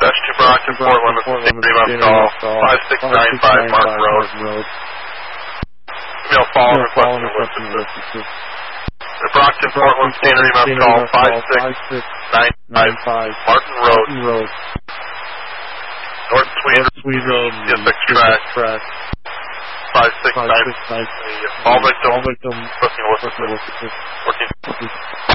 Dash 2 Brockton, Fort Lemons, Rebound call, 5695 Martin Road. Email following requesting assistance. The Brockton, Fort Lemons, Rebound call, 5695 Martin Road. North Sweet Road, CSX track, 5695. All victim, requesting assistance. 14.